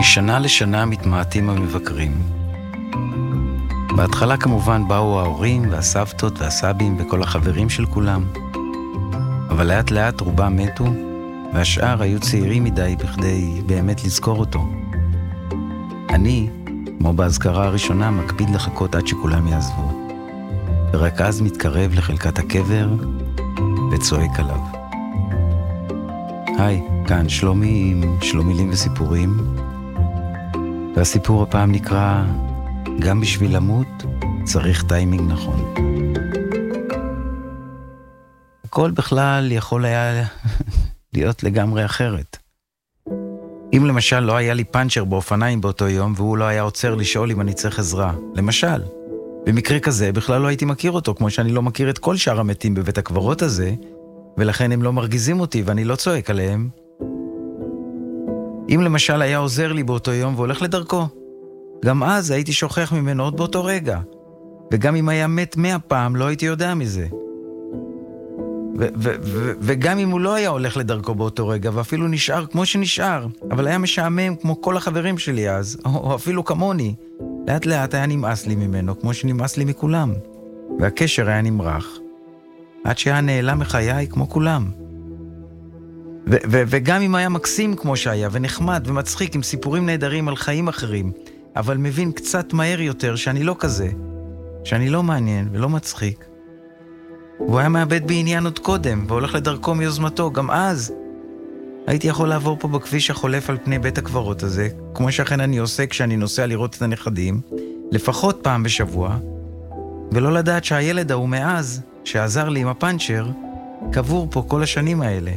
משנה לשנה מתמעטים המבקרים. בהתחלה כמובן באו ההורים והסבתות והסבים וכל החברים של כולם. אבל לאט לאט רובם מתו, והשאר היו צעירים מדי בכדי באמת לזכור אותו. אני, כמו בהזכרה הראשונה, מקפיד לחכות עד שכולם יעזבו. ורק אז מתקרב לחלקת הקבר וצועק עליו. היי, כאן שלומי עם שלומילים וסיפורים. והסיפור הפעם נקרא גם בשביל למות צריך טיימינג נכון. הכל בכלל יכול היה להיות לגמרי אחרת. אם למשל לא היה לי פאנצ'ר באופניים באותו יום והוא לא היה עוצר לשאול אם אני צריך עזרה, למשל, במקרה כזה בכלל לא הייתי מכיר אותו, כמו שאני לא מכיר את כל שאר המתים בבית הקברות הזה, ולכן הם לא מרגיזים אותי ואני לא צועק עליהם. אם למשל היה עוזר לי באותו יום והולך לדרכו, גם אז הייתי שוכח ממנו עוד באותו רגע. וגם אם היה מת 100 פעם, לא הייתי יודע מזה. וגם אם הוא לא היה הולך לדרכו באותו רגע, ואפילו נשאר כמו שנשאר, אבל היה משעמם כמו כל החברים שלי אז, או אפילו כמוני, לאט לאט היה נמאס לי ממנו, כמו שנמאס לי מכולם. והקשר היה נמרח, עד שהיה נעלם מחיי כמו כולם. וגם אם היה מקסים כמו שהיה, ונחמד ומצחיק עם סיפורים נהדרים על חיים אחרים, אבל מבין קצת מהר יותר שאני לא כזה, שאני לא מעניין ולא מצחיק. הוא היה מאבד בעניין עוד קודם, והולך לדרכו מיוזמתו, גם אז. הייתי יכול לעבור פה בכביש החולף על פני בית הקברות הזה, כמו שאכן אני עושה כשאני נוסע לראות את הנכדים, לפחות פעם בשבוע, ולא לדעת שהילד ההוא מאז, שעזר לי עם הפאנצ'ר, קבור פה כל השנים האלה.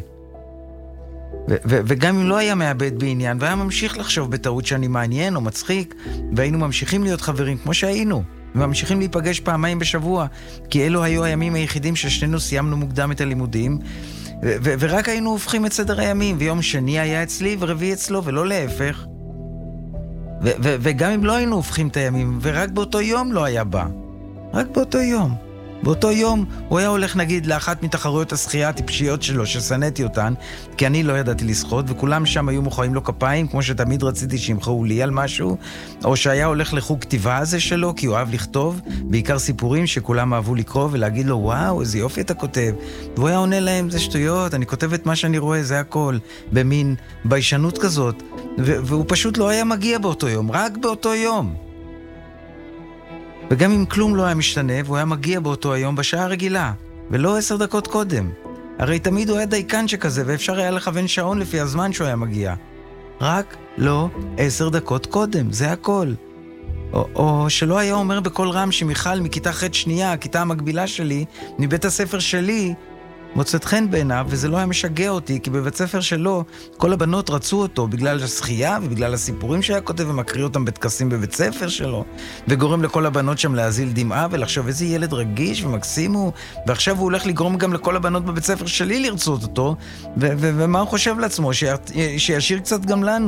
וגם אם לא היה מאבד בעניין, והיה ממשיך לחשוב בטעות שאני מעניין או מצחיק, והיינו ממשיכים להיות חברים כמו שהיינו, וממשיכים להיפגש פעמיים בשבוע, כי אלו היו הימים היחידים ששנינו סיימנו מוקדם את הלימודים, ורק היינו הופכים את סדר הימים, ויום שני היה אצלי ורביעי אצלו, ולא להפך. וגם אם לא היינו הופכים את הימים, ורק באותו יום לא היה בא. רק באותו יום. באותו יום הוא היה הולך נגיד לאחת מתחרויות השחייה הטיפשיות שלו שסנאתי אותן, כי אני לא ידעתי לשחות, וכולם שם היו מוחאים לו כפיים, כמו שתמיד רציתי שימחאו לי על משהו, או שהיה הולך לחוג כתיבה הזה שלו, כי הוא אהב לכתוב, בעיקר סיפורים שכולם אהבו לקרוא ולהגיד לו, וואו, איזה יופי אתה כותב. והוא היה עונה להם, זה שטויות, אני כותב את מה שאני רואה, זה הכל, במין ביישנות כזאת, והוא פשוט לא היה מגיע באותו יום, רק באותו יום. וגם אם כלום לא היה משתנה, והוא היה מגיע באותו היום בשעה הרגילה, ולא 10 דקות קודם. הרי תמיד הוא היה דייקן שכזה, ואפשר היה לכוון שעון לפי הזמן שהוא היה מגיע. רק לא 10 דקות קודם, זה הכל. או שלא היה אומר בכל רם שמיכל מכיתה ח' שנייה, הכיתה המקבילה שלי, מבית הספר שלי, מוצאת חן בעיניו, וזה לא היה משגע אותי, כי בבית ספר שלו, כל הבנות רצו אותו בגלל השחייה ובגלל הסיפורים שהיה כותב ומקריא אותם בטקסים בבית ספר שלו, וגורם לכל הבנות שם להזיל דמעה ולחשוב איזה ילד רגיש ומקסים הוא, ועכשיו הוא הולך לגרום גם לכל הבנות בבית ספר שלי לרצות אותו, ומה הוא חושב לעצמו? שישיר קצת גם לנו.